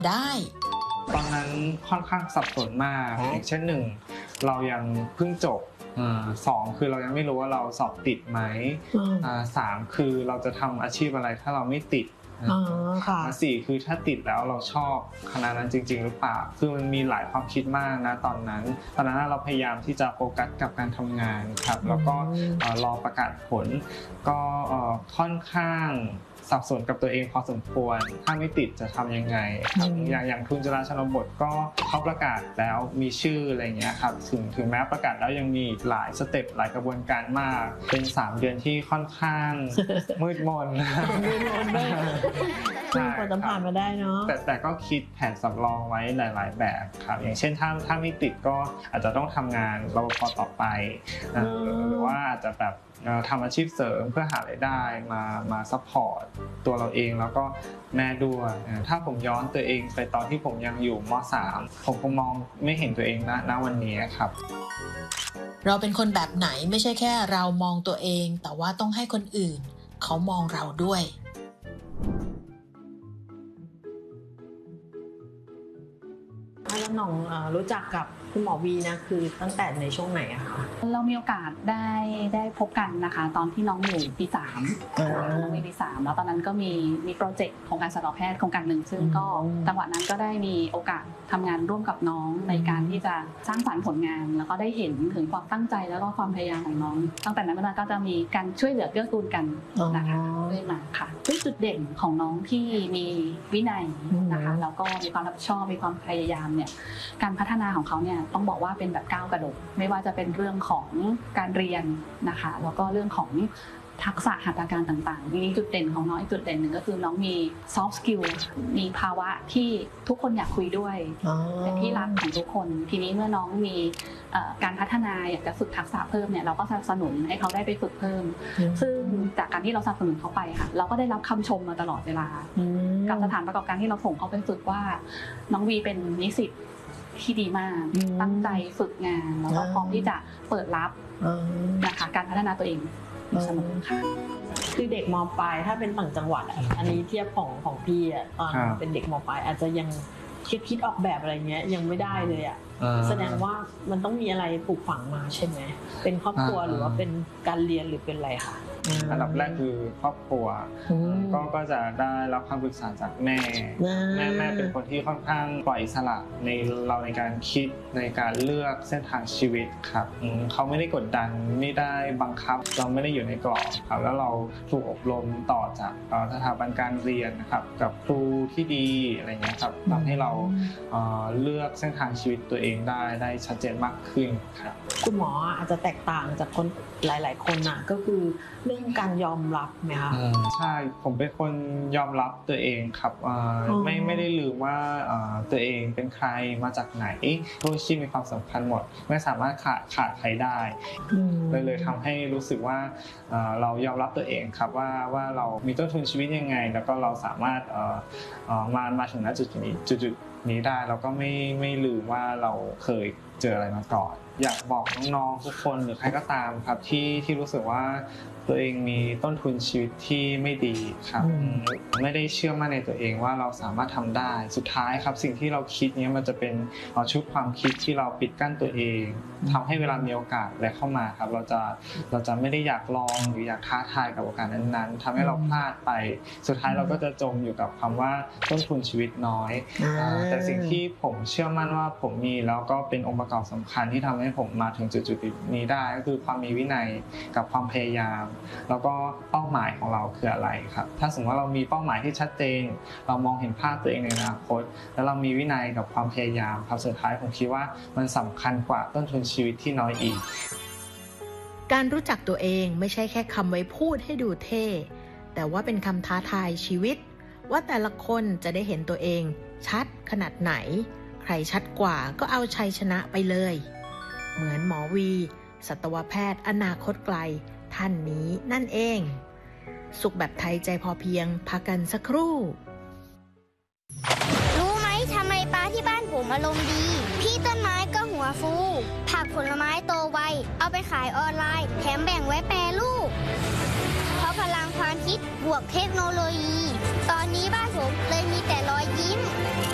ได้ตอนนั้นค่อนข้างสับสนมากอย่างเช่นหนึ่งเรายังเพิ่งจบสองคือเรายังไม่รู้ว่าเราสอบติดไหมสามคือเราจะทำอาชีพอะไรถ้าเราไม่ติดสี่คือถ้าติดแล้วเราชอบคณะนั้นจริงๆหรือเปล่าคือมันมีหลายความคิดมากนะตอนนั้นเราพยายามที่จะโฟกัสกับการทำงานครับแล้วก็รอประกาศผลก็ค่อนข้างสับสนกับตัวเองพอสมควรถ้าไม่ติดจะทำยังไงครับอย่างทุนจุฬาชนบทก็เขาประกาศแล้วมีชื่ออะไรเงี้ยครับถึงแม้ประกาศแล้วยังมีหลายสเต็ปหลายกระบวนการมากเป็น3เดือนที่ค่อนข้างมืดมนซึ่งกว่าจะผ่านมาได้เนาะแต่ก็คิดแผนสำรองไว้หลายๆแบบครับอย่างเช่นถ้าไม่ติดก็อาจจะต้องทำงานรปภต่อไปหรือว่าอาจจะแบบทำอาชีพเสริมเพื่อหารายได้มาซัพพอร์ตตัวเราเองแล้วก็แม่ด้วยถ้าผมย้อนตัวเองไปตอนที่ผมยังอยู่ม.3 ผมคงมองไม่เห็นตัวเองณวันนี้ครับเราเป็นคนแบบไหนไม่ใช่แค่เรามองตัวเองแต่ว่าต้องให้คนอื่นเขามองเราด้วยแล้วน้องรู้จักกับคุณหมอวีนะคือตั้งแต่ในช่วงไหนอะคะเรามีโอกาสได้พบกันนะคะตอนที่น้องอยู่ปี3น้องปี3แล้วตอนนั้นก็มีโปรเจกต์โครงการสัตวแพทย์โครงการหนึ่งซึ่งก็จังหวะนั้นก็ได้มีโอกาสทำงานร่วมกับน้องในการที่จะสร้างสรรค์ผลงานแล้วก็ได้เห็นถึงความตั้งใจแล้วก็ความพยายามของน้องตั้งแต่นั้นมาก็จะมีการช่วยเหลือเกื้อกูลกันนะคะเรื่อยมาค่ะด้วยจุดเด่นของน้องที่มีวินัยนะคะแล้วก็มีความรับผิดชอบมีความพยายามเนี่ยการพัฒนาของเขาเนี่ยต้องบอกว่าเป็นแบบก้าวกระโดดไม่ว่าจะเป็นเรื่องของการเรียนนะคะแล้วก็เรื่องของทักษะหัตถการต่างๆมีจุดเด่นของน้องอีกจุดเด่นหนึ่งก็คือน้องมี soft skill มีภาวะที่ทุกคนอยากคุยด้วยเป็นที่รักของทุกคนทีนี้เมื่อน้องมีการพัฒนาอยากจะฝึกทักษะเพิ่มเนี่ยเราก็สนับสนุนให้เขาได้ไปฝึกเพิ่มซึ่งจากการที่เราสนับสนุนเขาไปค่ะเราก็ได้รับคำชมมาตลอดเวลากับสถานประกอบการที่เราส่งเขาไปฝึกว่าน้องวีเป็นนิสิตที่ดีมากตั้งใจฝึกงานแล้วก็พร้อมที่จะเปิดรับนะคะการพัฒนาตัวเองเสมอค่ะคือเด็กม.ปลายถ้าเป็นต่างจังหวัดอันนี้เทียบของพี่ตอนเป็นเด็กม.ปลายอาจจะยังคิดออกแบบอะไรเงี้ยยังไม่ได้เลยแสดงว่ามันต้องมีอะไรปลูกฝังมาใช่ไหมเป็นครอบครัวหรือว่าเป็นการเรียนหรือเป็นอะไรคะอันดับแรกคือครอบครัวก็จะได้รับคำปรึกษาจากแม่เป็นคนที่ค่อนข้างปล่อยอิสระในการคิดในการเลือกเส้นทางชีวิตครับเขาไม่ได้กดดันไม่ได้บังคับเราไม่ได้อยู่ในกรอบครับแล้วเราถูกอบรมต่อจากสถาบันการเรียนนะครับกับครูที่ดีอะไรเงี้ยครับทำให้เราเลือกเส้นทางชีวิตตัวเองได้ชัดเจนมากขึ้นครับคุณหมออาจจะแตกต่างจากคนหลายๆคนนะก็คือเรื่องการยอมรับไหมคะใช่ผมเป็นคนยอมรับตัวเองครับไม่ได้ลืมว่าตัวเองเป็นใครมาจากไหนทุกชีวิตมีความสำคัญหมดไม่สามารถขาดใครได้เลยทำให้รู้สึกว่าเรายอมรับตัวเองครับว่าเรามีต้นทุนชีวิตยังไงแล้วก็เราสามารถมาถึงณจุดนี้ได้เราก็ไม่ลืมว่าเราเคยเจออะไรมาก่อนอยากบอกน้องๆทุกคนหรือใครก็ตามครับที่รู้สึกว่าตัวเองมีต้นทุนชีวิตที่ไม่ดีครับไม่ได้เชื่อมั่นในตัวเองว่าเราสามารถทำได้สุดท้ายครับสิ่งที่เราคิดนี้มันจะเป็นชุดความคิดที่เราปิดกั้นตัวเองทำให้เวลามีโอกาสอะไรเข้ามาครับเราจะไม่ได้อยากลองหรืออยากท้าทายกับโอกาสนั้นๆทำให้เราพลาดไปสุดท้ายเราก็จะจมอยู่กับคำว่าต้นทุนชีวิตน้อยแต่สิ่งที่ผมเชื่อมั่นว่าผมมีแล้วก็เป็นองค์ประกอบสำคัญที่ทำให้ผมมาถึงจุดนี้ได้ก็คือความมีวินัยกับความพยายามแล้วก็เป้าหมายของเราคืออะไรครับถ้าสมมติว่าเรามีเป้าหมายที่ชัดเจนเรามองเห็นภาพตัวเองในอนาคตแล้วเรามีวินัยกับความพยายามครับสุดท้ายผมคิดว่ามันสำคัญกว่าต้นทุนชีวิตที่น้อยอีกการรู้จักตัวเองไม่ใช่แค่คำไว้พูดให้ดูเท่แต่ว่าเป็นคำท้าทายชีวิตว่าแต่ละคนจะได้เห็นตัวเองชัดขนาดไหนใครชัดกว่าก็เอาชัยชนะไปเลยเหมือนหมอวีสัตวแพทย์อนาคตไกลท่านนี้นั่นเองสุขแบบไทยใจพอเพียงพักกันสักครู่รู้ไหมทำไมปลาที่บ้านผมอารมณ์ดีพี่ต้นไม้ก็หัวฟูผักผลไม้โตไวเอาไปขายออนไลน์แถมแบ่งไว้แปรรูปเพราะพลังความคิดบวกเทคโนโลยีตอนนี้บ้านผมเลยมีแต่รอยยิ้ม